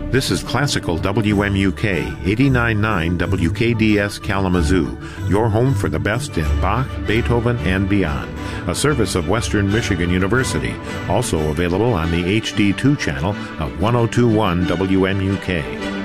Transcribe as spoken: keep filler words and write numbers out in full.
This is Classical W M U K, eighty-nine point nine W K D S Kalamazoo, your home for the best in Bach, Beethoven, and beyond. A service of Western Michigan University, also available on the H D two channel of one oh two point one W M U K.